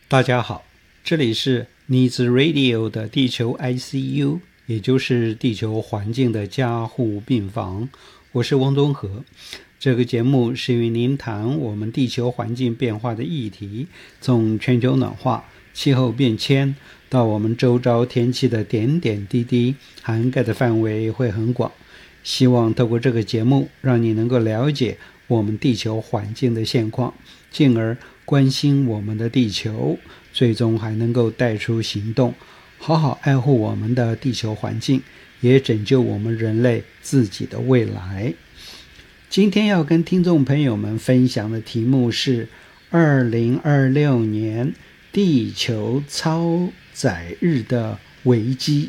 大家好，这里是 Needs Radio 的地球 ICU， 也就是地球环境的加护病房。我是翁东和。这个节目是与您谈我们地球环境变化的议题，从全球暖化、气候变迁到我们周遭天气的点点滴滴，涵盖的范围会很广。希望透过这个节目，让你能够了解我们地球环境的现况，进而关心我们的地球，最终还能够带出行动，好好爱护我们的地球环境，也拯救我们人类自己的未来。今天要跟听众朋友们分享的题目是2026年地球超载日的危机。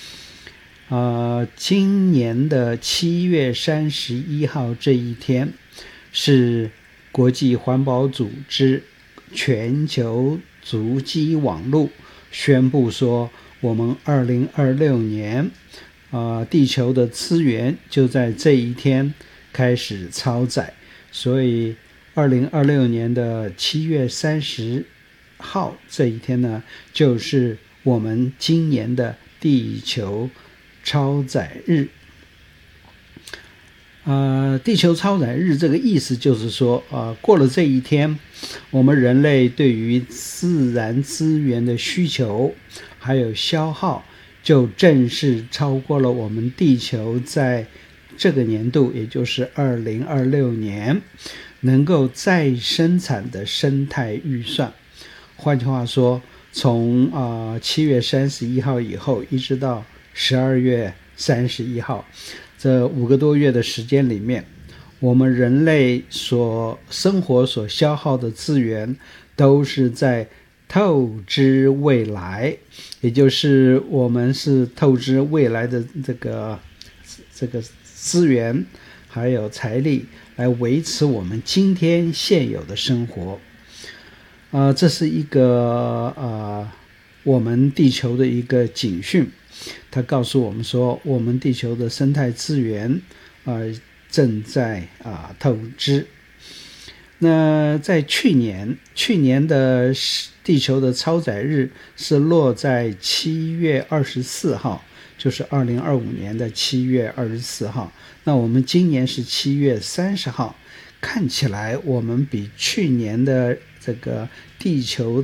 今年的7月31号这一天是国际环保组织全球足迹网络宣布说，我们2026年地球的资源就在这一天开始超载，所以2026年的7月30号这一天呢，就是我们今年的地球超载日。地球超载日这个意思就是说，过了这一天，我们人类对于自然资源的需求还有消耗，就正式超过了我们地球在这个年度，也就是2026年能够再生产的生态预算。换句话说，从7月31号以后一直到12月31号，这5个多月的时间里面，我们人类所生活所消耗的资源都是在透支未来，也就是我们是透支未来的这个资源还有财力来维持我们今天现有的生活。这是一个我们地球的一个警讯，它告诉我们说，我们地球的生态资源正在透支。那在去年的地球的超载日是落在7月24号，就是2025年的7月24号。那我们今年是7月30号，看起来我们比去年的这个地球